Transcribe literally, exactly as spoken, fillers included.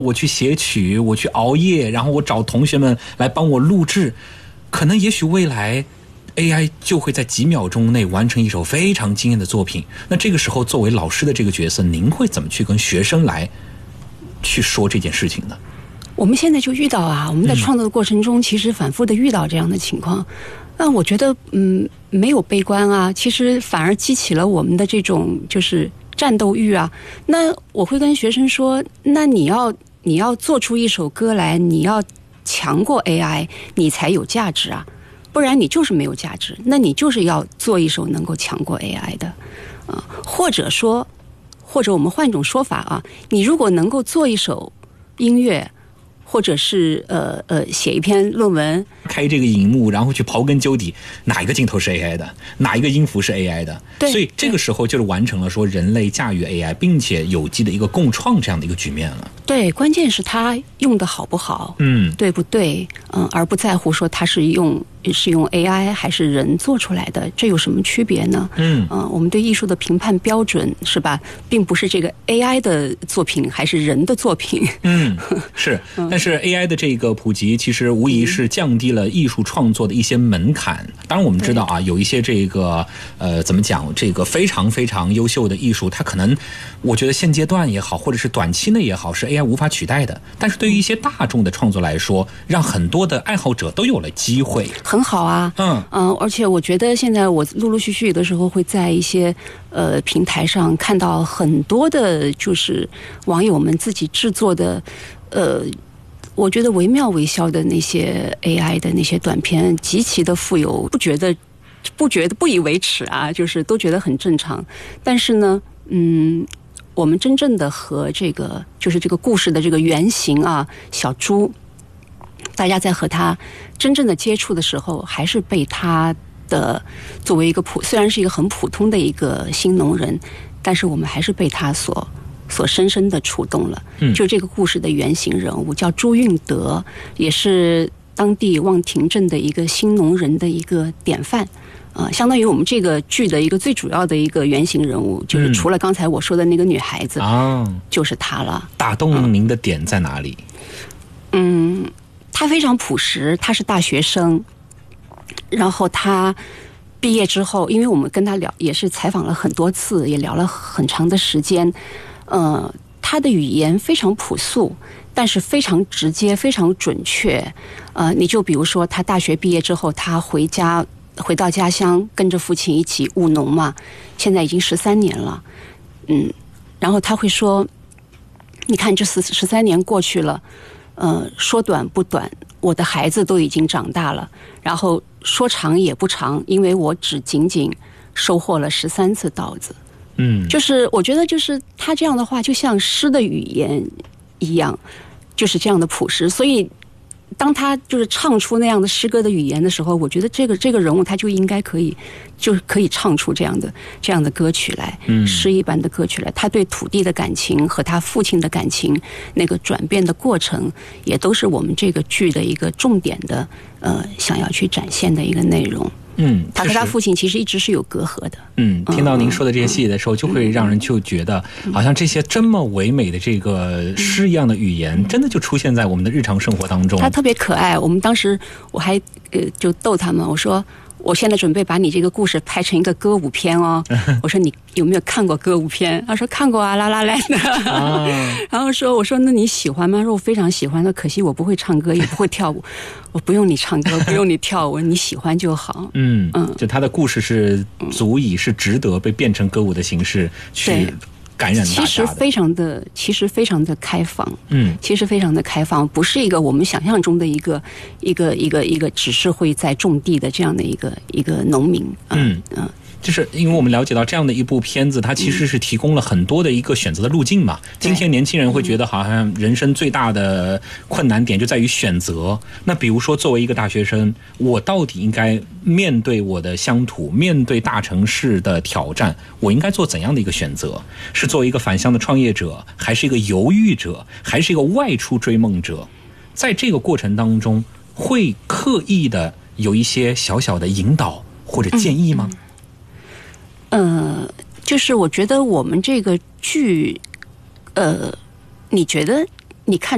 我去写曲，我去熬夜，然后我找同学们来帮我录制，可能也许未来 A I 就会在几秒钟内完成一首非常惊艳的作品。那这个时候作为老师的这个角色，您会怎么去跟学生来去说这件事情呢？ 我们现在就遇到啊，我们在创作的过程中其实反复的遇到这样的情况。那我觉得嗯没有悲观啊，其实反而激起了我们的这种就是战斗欲啊。那我会跟学生说，那你要你要做出一首歌来，你要强过 A I， 你才有价值啊，不然你就是没有价值。那你就是要做一首能够强过 A I 的，呃，或者说，或者我们换一种说法啊，你如果能够做一首音乐，或者是呃呃写一篇论文， 开这个荧幕，然后去刨根究底，哪一个镜头是 A I 的，哪一个音符是 A I 的？ 对， 所以这个时候就是完成了说人类驾驭 A I， 并且有机的一个共创这样的一个局面了。 对，关键是它用的好不好， 嗯， 对不对？嗯，而不在乎说它是用是用 A I 还是人做出来的，这有什么区别呢？ 嗯， 呃，我们对艺术的评判标准是吧，并不是这个 A I 的作品还是人的作品。 嗯，是，但是 A I 的这个普及，其实无疑是降低了艺术创作的一些门槛。当然，我们知道啊，有一些这个呃，怎么讲，这个非常非常优秀的艺术，它可能，我觉得现阶段也好，或者是短期内也好，是 A I 无法取代的。但是对于一些大众的创作来说，让很多的爱好者都有了机会， 很好啊。 嗯嗯、呃，而且我觉得现在我陆陆续续有的时候会在一些呃平台上看到很多的，就是网友们自己制作的，呃。我觉得惟妙惟肖的那些 A I 的那些短片，极其的富有，不觉得不觉得不以为耻啊，就是都觉得很正常。但是呢，嗯，我们真正的和这个就是这个故事的这个原型啊，小猪，大家在和他真正的接触的时候，还是被他的作为一个普，虽然是一个很普通的一个新农人，但是我们还是被他所。所深深的触动了，嗯，就这个故事的原型人物叫朱运德，也是当地望亭镇的一个新农人的一个典范，呃，相当于我们这个剧的一个最主要的一个原型人物，就是除了刚才我说的那个女孩子啊、嗯，就是她了。 打动您的点在哪里？ 嗯，她非常朴实，她是大学生，然后她毕业之后，因为我们跟她聊，也是采访了很多次，也聊了很长的时间。呃，他的语言非常朴素，但是非常直接，非常准确。呃，你就比如说，他大学毕业之后，他回家回到家乡，跟着父亲一起务农嘛，现在已经十三年了。嗯，然后他会说：“你看，这十十三年过去了，呃，说短不短，我的孩子都已经长大了；然后说长也不长，因为我只仅仅收获了十三次稻子。”嗯，就是我觉得就是他这样的话就像诗的语言一样，就是这样的朴实。所以当他就是唱出那样的诗歌的语言的时候，我觉得这个这个人物他就应该可以就是可以唱出这样的这样的歌曲来，嗯，诗一般的歌曲来。他对土地的感情和他父亲的感情那个转变的过程，也都是我们这个剧的一个重点的呃想要去展现的一个内容。嗯，他和他父亲其实一直是有隔阂的。 嗯，听到您说的这些细节的时候，就会让人就觉得，好像这些这么唯美的这个诗一样的语言，真的就出现在我们的日常生活当中。 他特别可爱。我们当时我还呃就逗他们，我说我现在准备把你这个故事拍成一个歌舞片哦。我说你有没有看过歌舞片？他说看过啊，La La Land的。啊、然后说我说那你喜欢吗？他说我非常喜欢。那可惜我不会唱歌，也不会跳舞。我不用你唱歌，不用你跳舞，你喜欢就好。嗯嗯，就他的故事是足以是值得被变成歌舞的形式去感染大家的。 其实非常的，其实非常的开放。嗯，其实非常的开放，不是一个我们想象中的一个一个一个一个只是会在种地的这样的一个一个农民。嗯嗯。 就是因为我们了解到这样的一部片子，它其实是提供了很多的一个选择的路径嘛。今天年轻人会觉得好像人生最大的困难点就在于选择。那比如说作为一个大学生，我到底应该面对我的乡土，面对大城市的挑战，我应该做怎样的一个选择？是作为一个返乡的创业者，还是一个犹豫者，还是一个外出追梦者？在这个过程当中，会刻意的有一些小小的引导或者建议吗？嗯呃，就是我觉得我们这个剧，呃，你觉得你看